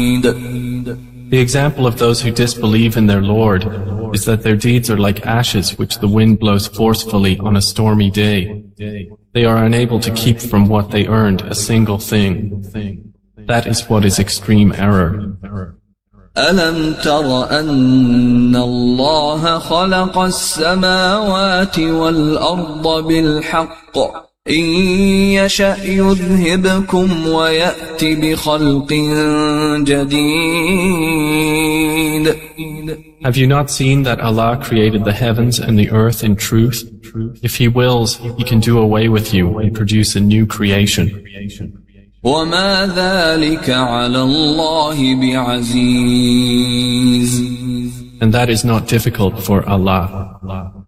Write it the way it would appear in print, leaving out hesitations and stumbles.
The example of those who disbelieve in their Lord is that their deeds are like ashes which the wind blows forcefully on a stormy day. They are unable to keep from what they earned a single thing. That is what is extreme error. أَلَمْ تَرَ أَنَّ اللَّهَ خَلَقَ السَّمَاوَاتِ وَالْأَرْضَ بِالْحَقِّ إِن يَشَأْ يُذْهِبْكُمْ وَيَأْتِ بِخَلْقٍ جَدِيدٍ. Have you not seen that Allah created the heavens and the earth in truth? If He wills, He can do away with you and produce a new creation. وَمَا ذَلِكَ عَلَى اللَّهِ بِعَزِيزٍ. And that is not difficult for Allah.